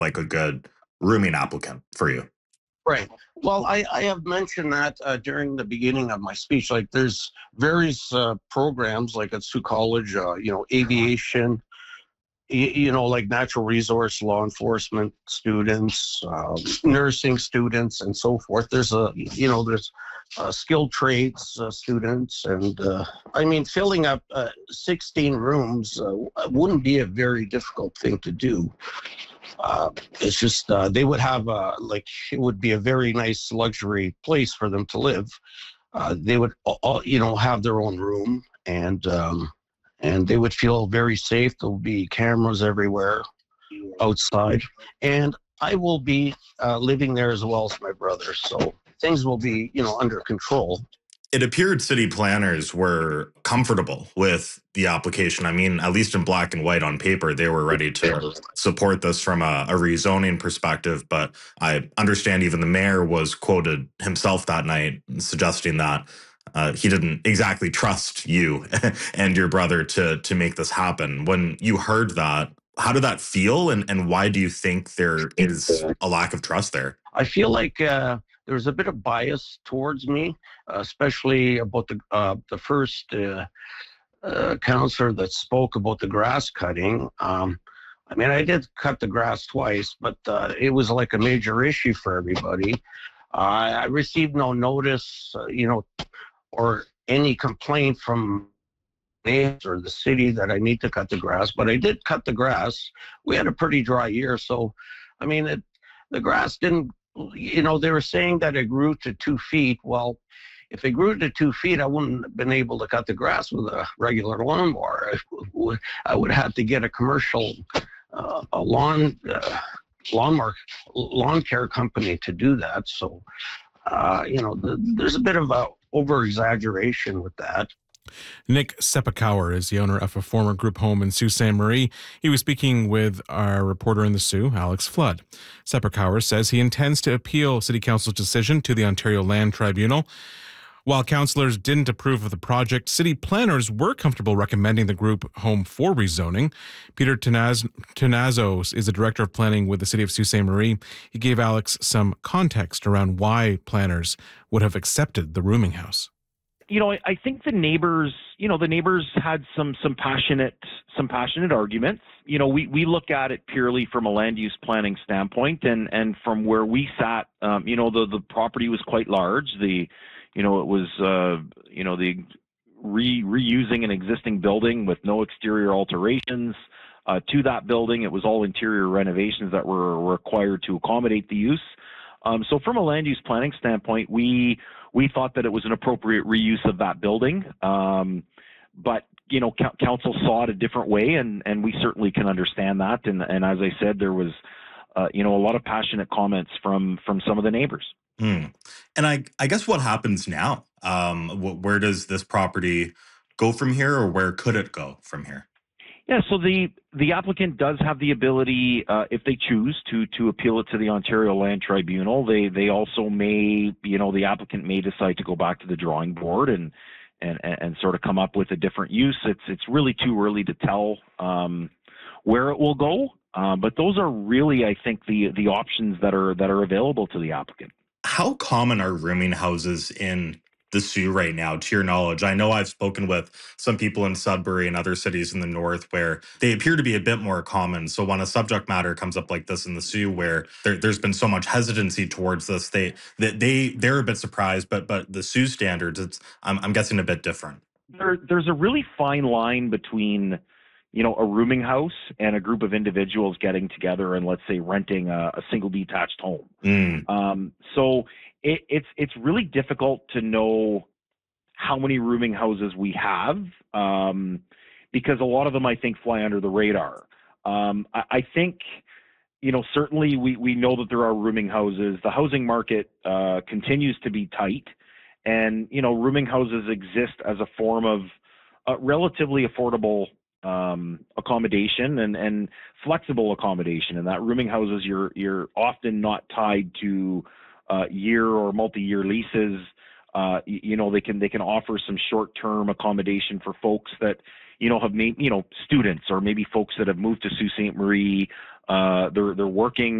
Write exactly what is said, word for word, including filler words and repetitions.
like a good rooming applicant for you? Right. Well, I, I have mentioned that uh, during the beginning of my speech. Like, there's various uh, programs, like at Sioux College, uh, you know, aviation, you, you know, like natural resource law enforcement students, uh, nursing students, and so forth. There's a, you know, there's uh, skilled trades uh, students, and uh, I mean, filling up uh, sixteen rooms uh, wouldn't be a very difficult thing to do. Uh, it's just uh, they would have uh, like it would be a very nice luxury place for them to live. Uh, they would all, you know, have their own room, and um, and they would feel very safe. There'll be cameras everywhere outside, and I will be uh, living there as well as my brother, so things will be, you know, under control. It appeared city planners were comfortable with the application. I mean, at least in black and white on paper, they were ready to support this from a, a rezoning perspective. But I understand even the mayor was quoted himself that night suggesting that uh, he didn't exactly trust you and your brother to to make this happen. When you heard that, how did that feel, and, and why do you think there is a lack of trust there? I feel like uh, there was a bit of bias towards me, uh, especially about the uh, the first uh, uh, counselor that spoke about the grass cutting. Um, I mean, I did cut the grass twice, but uh, it was like a major issue for everybody. Uh, I received no notice, uh, you know, or any complaint from neighbors or the city that I need to cut the grass, but I did cut the grass. We had a pretty dry year, so I mean, it, the grass didn't, you know, they were saying that it grew to two feet. Well, if it grew to two feet, I wouldn't have been able to cut the grass with a regular lawnmower. I would, I would have to get a commercial uh, a lawn uh, lawnmower lawn care company to do that. So, uh, you know, the, there's a bit of a over exaggeration with that. Nick Sepakauer is the owner of a former group home in Sault Ste. Marie. He was speaking with our reporter in the Sioux, Alex Flood. Sepakauer says he intends to appeal City Council's decision to the Ontario Land Tribunal. While councillors didn't approve of the project, city planners were comfortable recommending the group home for rezoning. Peter Tenaz- Tenazos is the director of planning with the city of Sault Ste. Marie. He gave Alex some context around why planners would have accepted the rooming house. You know, I think the neighbors, you know, the neighbors had some some passionate some passionate arguments. You know, we, we look at it purely from a land use planning standpoint, and, and from where we sat, um, you know, the, the property was quite large. The, you know, it was, uh, you know, the re, reusing an existing building with no exterior alterations uh, to that building. It was all interior renovations that were required to accommodate the use. Um, so from a land use planning standpoint, we we thought that it was an appropriate reuse of that building. Um, but, you know, co- council saw it a different way, and, and we certainly can understand that. And, and as I said, there was, uh, you know, a lot of passionate comments from from some of the neighbors. Mm. And I, I guess what happens now? Um, wh- where does this property go from here, or where could it go from here? Yeah, so the the applicant does have the ability, uh, if they choose to to appeal it to the Ontario Land Tribunal. They they also may, you know, the applicant may decide to go back to the drawing board and and and sort of come up with a different use. It's it's really too early to tell um, where it will go, uh, but those are really, I think, the the options that are that are available to the applicant. How common are rooming houses in the Sioux right now, to your knowledge? I know I've spoken with some people in Sudbury and other cities in the north where they appear to be a bit more common. So when a subject matter comes up like this in the Sioux, where there, there's been so much hesitancy towards this, they they, they they're a bit surprised. But but the Sioux standards, it's I'm, I'm guessing a bit different. There, there's a really fine line between, you know, a rooming house and a group of individuals getting together and, let's say, renting a, a single detached home. Mm. Um, so it, it's it's really difficult to know how many rooming houses we have, um, because a lot of them, I think, fly under the radar. Um, I, I think, you know, certainly we, we know that there are rooming houses. The housing market uh, continues to be tight, and, you know, rooming houses exist as a form of uh, relatively affordable um, accommodation and, and flexible accommodation. And that rooming houses, you're you're often not tied to uh, year or multi-year leases. Uh, you, you know, they can they can offer some short-term accommodation for folks that, you know, have made, you know, students or maybe folks that have moved to Sault Ste. Marie Uh, they're they're working